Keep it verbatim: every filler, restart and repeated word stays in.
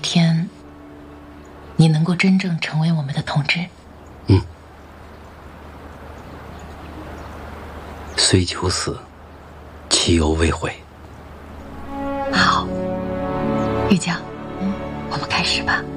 天，你能够真正成为我们的同志。 嗯。虽九死，其犹未悔。 好，玉江，嗯，我们开始吧。